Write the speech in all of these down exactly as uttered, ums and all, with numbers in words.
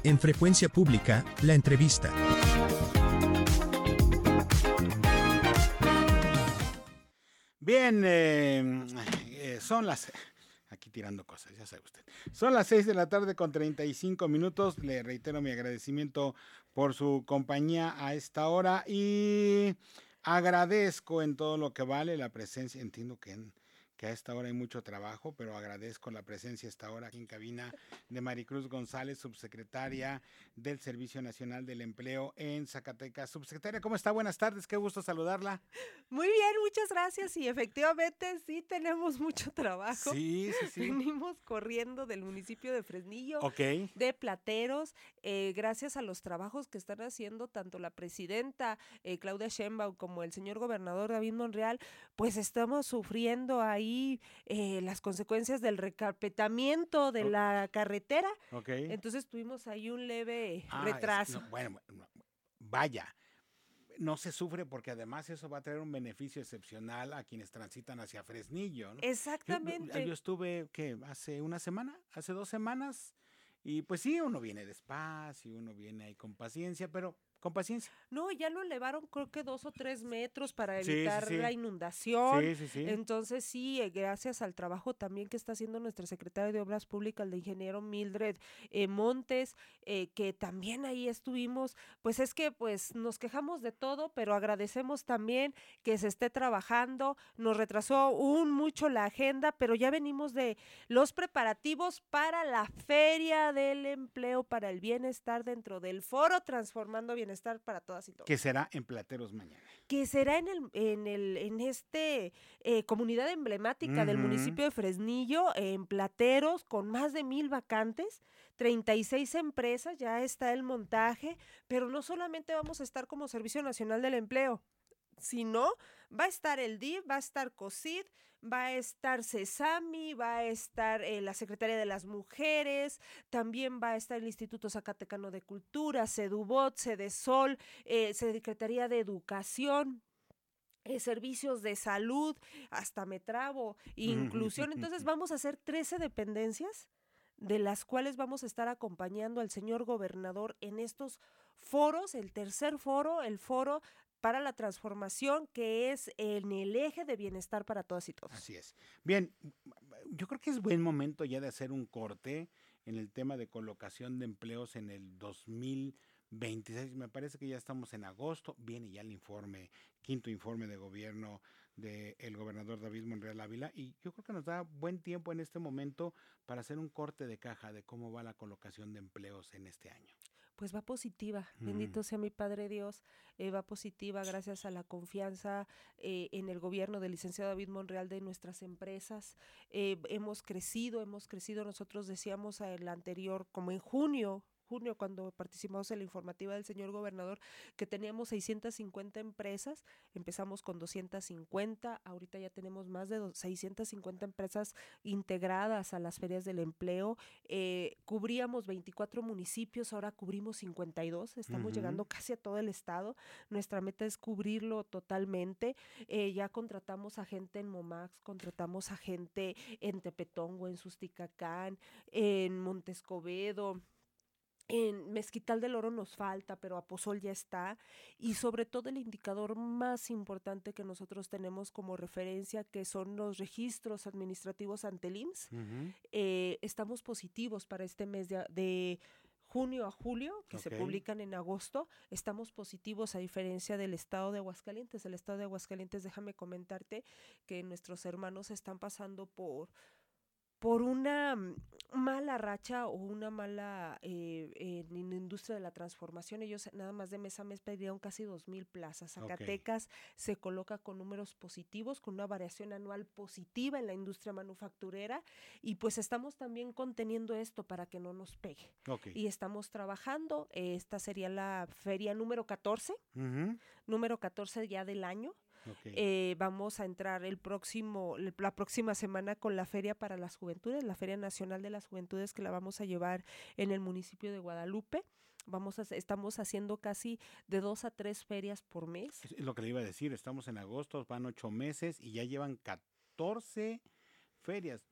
En Frecuencia Pública, la entrevista. Bien, eh, eh, son las... Aquí tirando cosas, ya sabe usted. Son las seis de la tarde con treinta y cinco minutos. Le reitero mi agradecimiento por su compañía a esta hora y agradezco en todo lo que vale la presencia. Entiendo que, en, que a esta hora hay mucho trabajo, pero agradezco la presencia a esta hora aquí en cabina de Maricruz González, subsecretaria del Servicio Nacional del Empleo en Zacatecas. Subsecretaria, ¿cómo está? Buenas tardes, qué gusto saludarla. Muy bien, muchas gracias. Y efectivamente sí tenemos mucho trabajo. Sí, sí, sí. Venimos corriendo del municipio de Fresnillo, Ok. de Plateros, eh, gracias a los trabajos que están haciendo tanto la presidenta eh, Claudia Sheinbaum como el señor gobernador David Monreal, pues estamos sufriendo ahí eh, las consecuencias del recarpetamiento de la carretera. Ok. Entonces tuvimos ahí un leve Ah, retraso. es, no, bueno, vaya. No se sufre porque además eso va a traer un beneficio excepcional a quienes transitan hacia Fresnillo, ¿no? Exactamente. Yo, yo estuve, ¿qué? Hace una semana, hace dos semanas, y pues sí, uno viene despacio, uno viene ahí con paciencia, pero con paciencia. No, ya lo elevaron creo que dos o tres metros para Sí, evitar sí, sí. la inundación. Sí, sí, sí. Entonces sí, eh, gracias al trabajo también que está haciendo nuestra secretaria de Obras Públicas, el ingeniero Mildred eh, Montes, eh, que también ahí estuvimos, pues es que pues nos quejamos de todo, pero agradecemos también que se esté trabajando. Nos retrasó un mucho la agenda, pero ya venimos de los preparativos para la Feria del Empleo para el Bienestar dentro del Foro Transformando Bienestar para todas y todos. Que será en Plateros mañana. Que será en el, en el, en este eh, comunidad emblemática uh-huh. del municipio de Fresnillo, en Plateros, con más de mil vacantes, treinta y seis empresas, ya está el montaje, pero no solamente vamos a estar como Servicio Nacional del Empleo, sino va a estar el D I F, va a estar COSID, va a estar CESAMI, va a estar eh, la Secretaría de las Mujeres, también va a estar el Instituto Zacatecano de Cultura, CEDUBOT, CEDESOL, eh, Secretaría de Educación, Eh, servicios de salud, hasta Metrabo, inclusión. Entonces vamos a hacer trece dependencias de las cuales vamos a estar acompañando al señor gobernador en estos foros, el tercer foro, el foro para la transformación, que es en el eje de bienestar para todas y todos. Así es. Bien, yo creo que es buen momento ya de hacer un corte en el tema de colocación de empleos en el dos mil veintiséis. Me parece que ya estamos en agosto, viene ya el informe, quinto informe de gobierno del gobernador David Monreal Ávila, y yo creo que nos da buen tiempo en este momento para hacer un corte de caja de cómo va la colocación de empleos en este año. Pues va positiva, mm. bendito sea mi Padre Dios, eh, va positiva gracias a la confianza eh, en el gobierno del licenciado David Monreal de nuestras empresas. Eh, hemos crecido, hemos crecido, nosotros decíamos el anterior, como en junio, junio cuando participamos en la informativa del señor gobernador, que teníamos seiscientas cincuenta empresas, empezamos con doscientas cincuenta, ahorita ya tenemos más de seiscientas cincuenta empresas integradas a las ferias del empleo, eh, cubríamos veinticuatro municipios, ahora cubrimos cincuenta y dos, estamos uh-huh. llegando casi a todo el estado, nuestra meta es cubrirlo totalmente, eh, ya contratamos a gente en Momax, contratamos a gente en Tepetongo, en Susticacán, en Montescobedo, en Mezquital del Oro nos falta, pero Aposol ya está, y sobre todo el indicador más importante que nosotros tenemos como referencia, que son los registros administrativos ante el I M S S, uh-huh. eh, estamos positivos para este mes de, de junio a julio, que okay. se publican en agosto, estamos positivos a diferencia del estado de Aguascalientes. El estado de Aguascalientes, déjame comentarte que nuestros hermanos están pasando por por una mala racha o una mala eh, en la industria de la transformación. Ellos nada más de mes a mes perdieron casi dos mil plazas. Zacatecas okay. se coloca con números positivos, con una variación anual positiva en la industria manufacturera, y pues estamos también conteniendo esto para que no nos pegue. Okay. Y estamos trabajando, esta sería la feria número catorce, uh-huh. número catorce ya del año. Okay. Eh, vamos a entrar el próximo, la próxima semana con la Feria para las Juventudes, la Feria Nacional de las Juventudes, que la vamos a llevar en el municipio de Guadalupe. Vamos a, estamos haciendo casi de dos a tres ferias por mes. Es lo que le iba a decir, estamos en agosto, van ocho meses y ya llevan catorce ferias.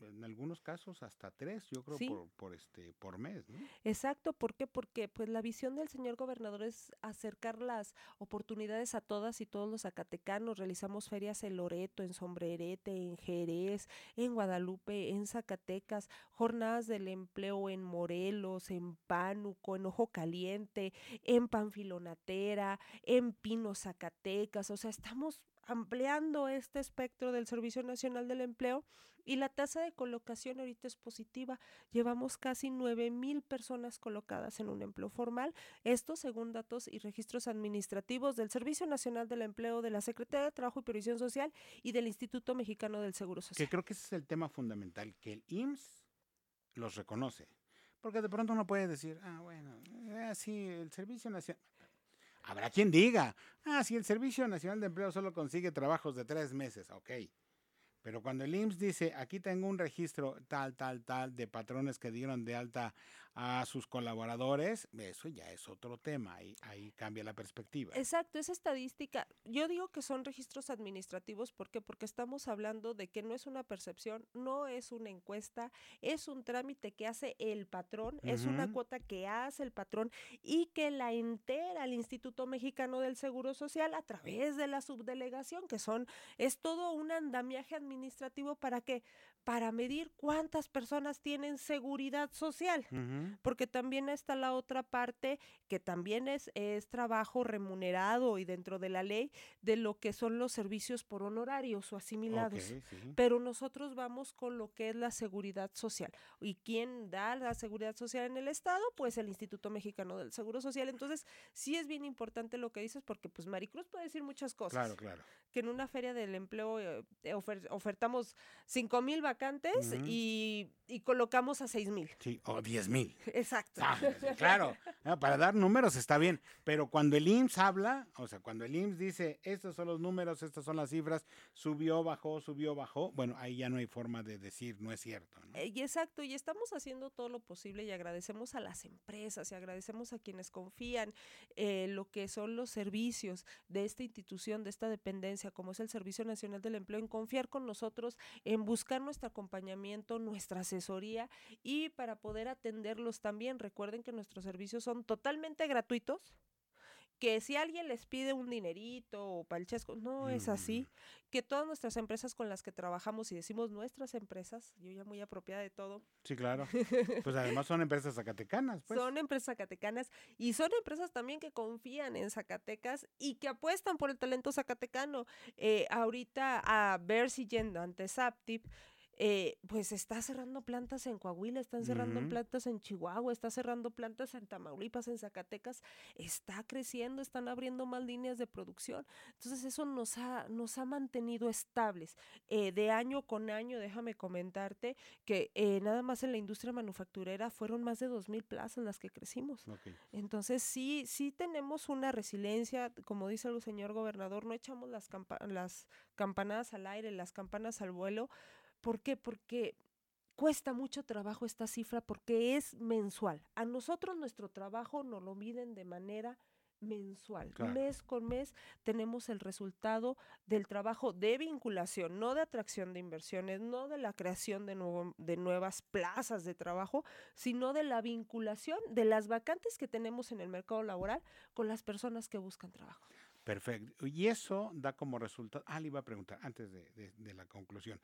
en algunos casos hasta tres, yo creo, Sí. por, por este, por mes, ¿no? Exacto, ¿por qué? Porque pues la visión del señor gobernador es acercar las oportunidades a todas y todos los zacatecanos. Realizamos ferias en Loreto, en Sombrerete, en Jerez, en Guadalupe, en Zacatecas, jornadas del empleo en Morelos, en Pánuco, en Ojo Caliente, en Panfilonatera, en Pino, Zacatecas. O sea, estamos ampliando este espectro del Servicio Nacional del Empleo y la tasa de colocación ahorita es positiva. Llevamos casi nueve mil personas colocadas en un empleo formal, esto según datos y registros administrativos del Servicio Nacional del Empleo, de la Secretaría de Trabajo y Previsión Social y del Instituto Mexicano del Seguro Que Social. creo que ese es el tema fundamental, que el I M S S los reconoce. Porque de pronto uno puede decir, ah, bueno, eh, sí, el Servicio Nacional... Habrá quien diga, ah, sí, el Servicio Nacional de Empleo solo consigue trabajos de tres meses, ok. Pero cuando el I M S S dice, aquí tengo un registro tal, tal, tal, de patrones que dieron de alta a sus colaboradores, eso ya es otro tema, ahí, ahí cambia la perspectiva. Exacto, esa estadística, yo digo que son registros administrativos, ¿por qué? Porque estamos hablando de que no es una percepción, no es una encuesta, es un trámite que hace el patrón, uh-huh. Es una cuota que hace el patrón y que la entera el Instituto Mexicano del Seguro Social a través de la subdelegación, que son, es todo un andamiaje administrativo para que, para medir cuántas personas tienen seguridad social, uh-huh. Porque también está la otra parte que también es, es trabajo remunerado y dentro de la ley de lo que son los servicios por honorarios o asimilados, okay, sí. Pero nosotros vamos con lo que es la seguridad social. ¿Y quién da la seguridad social en el Estado? Pues el Instituto Mexicano del Seguro Social. Entonces sí es bien importante lo que dices porque pues Maricruz puede decir muchas cosas. Claro, claro. Que en una feria del empleo eh, ofer- ofertamos cinco mil vacantes uh-huh. y, y colocamos a seis mil. Sí, o diez mil. Exacto. Ah, claro, no, para dar números está bien, pero cuando el I M S S habla, o sea, cuando el I M S S dice, estos son los números, estas son las cifras, subió, bajó, subió, bajó, bueno, ahí ya no hay forma de decir, no es cierto, ¿no? Eh, y exacto, y estamos haciendo todo lo posible y agradecemos a las empresas y agradecemos a quienes confían eh, lo que son los servicios de esta institución, de esta dependencia, como es el Servicio Nacional del Empleo, en confiar con nosotros, en buscar nuestro acompañamiento, nuestra asesoría y para poder atenderlos también. Recuerden que nuestros servicios son totalmente gratuitos, que si alguien les pide un dinerito o palchesco, no mm. es así, que todas nuestras empresas con las que trabajamos, y decimos nuestras empresas, yo ya muy apropiada de todo. Sí, claro, pues además son empresas zacatecanas, pues. Son empresas zacatecanas y son empresas también que confían en Zacatecas y que apuestan por el talento zacatecano. Eh, ahorita a Versigen, ante Saptip, Eh, pues está cerrando plantas en Coahuila, están cerrando uh-huh. plantas en Chihuahua, está cerrando plantas en Tamaulipas, en Zacatecas, está creciendo, están abriendo más líneas de producción. Entonces eso nos ha, nos ha mantenido estables. Eh, de año con año, déjame comentarte que eh, nada más en la industria manufacturera fueron más de dos mil plazas las que crecimos. Okay. Entonces sí, sí tenemos una resiliencia, como dice el señor gobernador, no echamos las, campa- las campanadas al aire, las campanas al vuelo. ¿Por qué? Porque cuesta mucho trabajo esta cifra porque es mensual. A nosotros nuestro trabajo nos lo miden de manera mensual. Claro. Mes con mes tenemos el resultado del trabajo de vinculación, no de atracción de inversiones, no de la creación de, nuevo, de nuevas plazas de trabajo, sino de la vinculación de las vacantes que tenemos en el mercado laboral con las personas que buscan trabajo. Perfecto. Y eso da como resultado, ah, le iba a preguntar antes de, de, de la conclusión,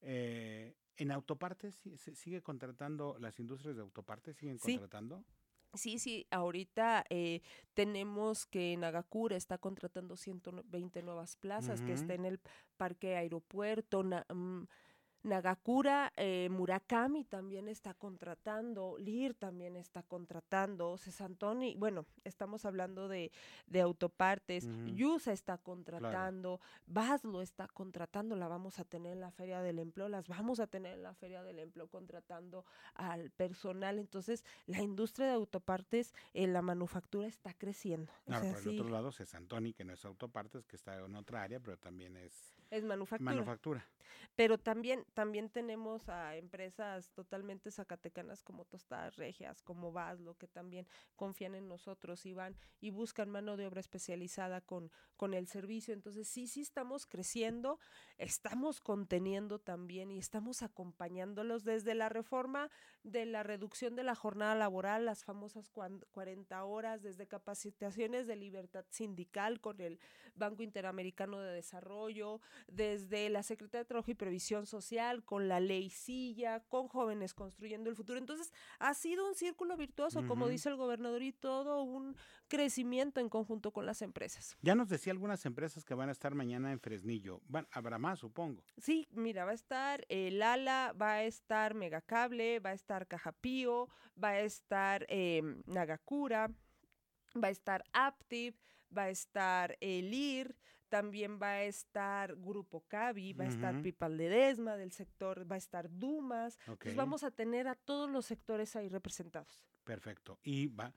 eh, ¿en autopartes se sigue contratando, las industrias de autopartes siguen sí. contratando? Sí, sí, ahorita eh, tenemos que Nagacura está contratando ciento veinte nuevas plazas, uh-huh. que está en el parque aeropuerto, na, um, Nagacura, eh, Murakami también está contratando, L I R también está contratando, Cesantoni, bueno, estamos hablando de, de autopartes, uh-huh. Yusa está contratando, claro. Baslo está contratando, la vamos a tener en la Feria del Empleo, las vamos a tener en la Feria del Empleo contratando al personal. Entonces la industria de autopartes en la manufactura está creciendo. Claro, o sea, por sí. el otro lado, Cesantoni, que no es autopartes, que está en otra área, pero también es, es manufactura. manufactura. Pero también también tenemos a empresas totalmente zacatecanas como Tostadas Regias, como Baslo, que también confían en nosotros y van y buscan mano de obra especializada con, con el servicio. Entonces sí, sí estamos creciendo, estamos conteniendo también y estamos acompañándolos desde la reforma de la reducción de la jornada laboral, las famosas cuarenta horas, desde capacitaciones de libertad sindical con el Banco Interamericano de Desarrollo, desde la Secretaría de Trabajo y Previsión Social, con la Ley Silla, con Jóvenes Construyendo el Futuro. Entonces, ha sido un círculo virtuoso, uh-huh. como dice el gobernador, y todo un crecimiento en conjunto con las empresas. Ya nos decía algunas empresas que van a estar mañana en Fresnillo. Bueno, habrá más, supongo. Sí, mira, va a estar el Ala, va a estar Megacable, va a estar Cajapío, va a estar eh, Nagakura, va a estar Aptiv, va a estar el I R, también va a estar Grupo Cavi, va a estar uh-huh. Pipal Ledesma del sector, va a estar Dumas. Okay. Entonces vamos a tener a todos los sectores ahí representados. Perfecto. Y va,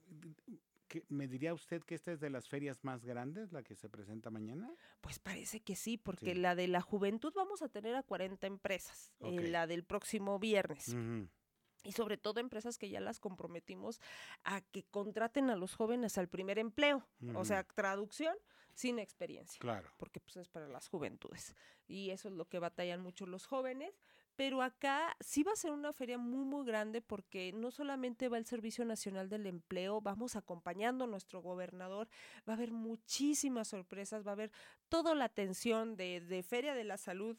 ¿qué, ¿me diría usted que esta es de las ferias más grandes, la que se presenta mañana? Pues parece que sí, porque sí. La de la juventud vamos a tener a cuarenta empresas, okay. eh, la del próximo viernes. Uh-huh. Y sobre todo empresas que ya las comprometimos a que contraten a los jóvenes al primer empleo, uh-huh. o sea, traducción sin experiencia, claro. porque pues es para las juventudes y eso es lo que batallan mucho los jóvenes, pero acá sí va a ser una feria muy muy grande porque no solamente va el Servicio Nacional del Empleo, vamos acompañando a nuestro gobernador, va a haber muchísimas sorpresas, va a haber toda la atención de, de Feria de la Salud,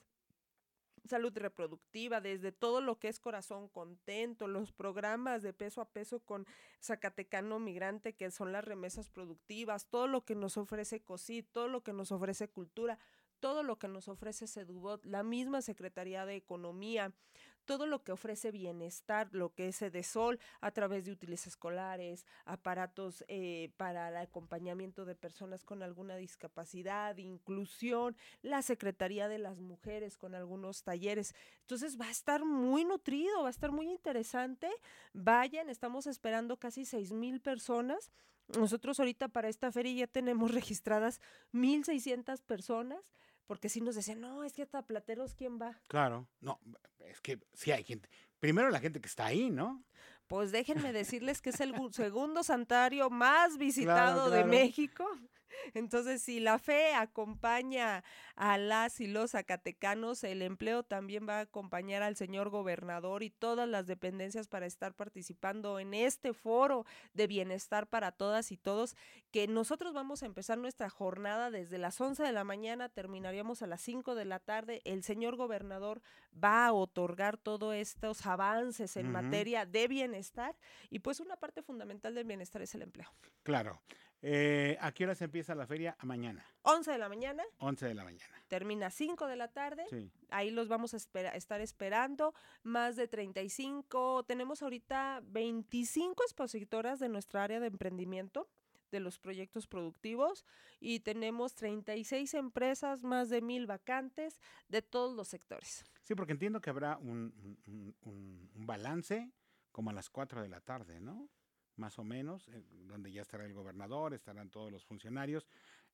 salud reproductiva, desde todo lo que es Corazón Contento, los programas de peso a peso con Zacatecano Migrante, que son las remesas productivas, todo lo que nos ofrece COSIT, todo lo que nos ofrece Cultura, todo lo que nos ofrece Sedubot, la misma Secretaría de Economía, todo lo que ofrece Bienestar, lo que es Sedesol, a través de útiles escolares, aparatos eh, para el acompañamiento de personas con alguna discapacidad, inclusión, la Secretaría de las Mujeres con algunos talleres. Entonces va a estar muy nutrido, va a estar muy interesante. Vayan, estamos esperando casi seis mil personas. Nosotros ahorita para esta feria ya tenemos registradas mil seiscientas personas, porque si nos decían, no, es que hasta Plateros, ¿quién va? Claro, no, es que sí hay gente. Primero la gente que está ahí, ¿no? Pues déjenme decirles que es el segundo santuario más visitado claro, claro. de México. Entonces, si la fe acompaña a las y los zacatecanos, el empleo también va a acompañar al señor gobernador y todas las dependencias para estar participando en este foro de bienestar para todas y todos, que nosotros vamos a empezar nuestra jornada desde las once de la mañana, terminaríamos a las cinco de la tarde. El señor gobernador va a otorgar todos estos avances en uh-huh. materia de bienestar y pues una parte fundamental del bienestar es el empleo. Claro. Eh, ¿A qué hora se empieza la feria? Mañana. once de la mañana. once de la mañana. Termina cinco de la tarde. Sí. Ahí los vamos a espera, estar esperando. Más de treinta y cinco. Tenemos ahorita veinticinco expositoras de nuestra área de emprendimiento, de los proyectos productivos, y tenemos treinta y seis empresas, más de mil vacantes de todos los sectores. Sí, porque entiendo que habrá un, un, un, un balance como a las cuatro de la tarde, ¿no? Más o menos, eh, donde ya estará el gobernador, estarán todos los funcionarios,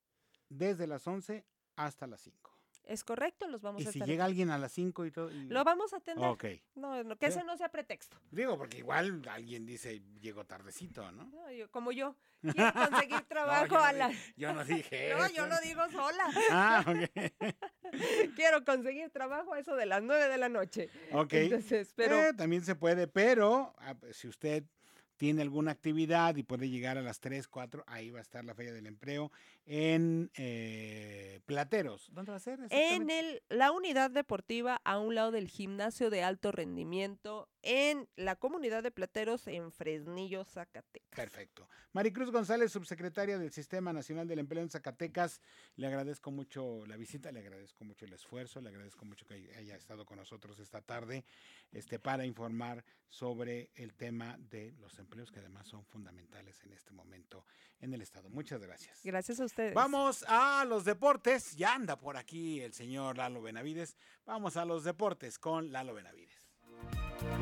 desde las once hasta las cinco. Es correcto, los vamos ¿Y a si estar llega alguien a las cinco y todo? Y... Lo vamos a atender. Ok. No, no, que ese no sea pretexto. Digo, porque igual alguien dice, llego tardecito, ¿no? no yo, como yo, quiero conseguir trabajo no, a las... Yo no dije No, eso. yo lo digo sola. Ah, ok. Quiero conseguir trabajo a eso de las nueve de la noche. Ok. Entonces, pero... Eh, también se puede, pero si usted tiene alguna actividad y puede llegar a las tres, cuatro, ahí va a estar la Feria del Empleo en eh, Plateros. ¿Dónde va a ser? En el, la unidad deportiva a un lado del gimnasio de alto rendimiento en la comunidad de Plateros en Fresnillo, Zacatecas. Perfecto. Maricruz González, subsecretaria del Sistema Nacional del Empleo en Zacatecas, le agradezco mucho la visita, le agradezco mucho el esfuerzo, le agradezco mucho que haya estado con nosotros esta tarde este, para informar sobre el tema de los empleos que además son fundamentales en este momento en el Estado. Muchas gracias. Gracias a ustedes. Vamos a los deportes. Ya anda por aquí el señor Lalo Benavides. Vamos a los deportes con Lalo Benavides.